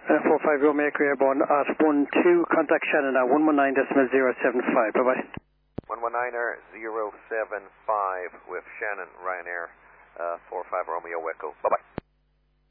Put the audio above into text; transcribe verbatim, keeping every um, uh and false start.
Uh, four five Romeo Echo Airborne at one two, contact Shannon now, one one nine decimal zero seven five, bye-bye. one one niner zero seven five with Shannon, Ryanair, uh, four five Romeo Echo, bye-bye.